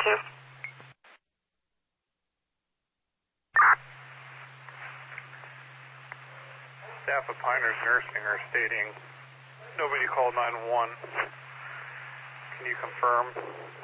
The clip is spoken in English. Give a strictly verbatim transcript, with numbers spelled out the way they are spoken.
two. Staff of Pinehurst Nursing are stating nobody called nine one one. Can you confirm?